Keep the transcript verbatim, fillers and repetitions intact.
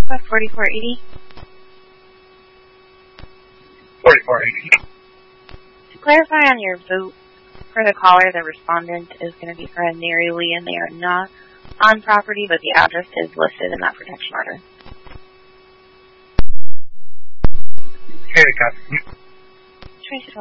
What, forty-four eighty? forty-four eighty. To clarify on your vote for the caller, the respondent is going to be for a Neri and they are not on property, but the address is listed in that protection order. Okay, got it. Tracy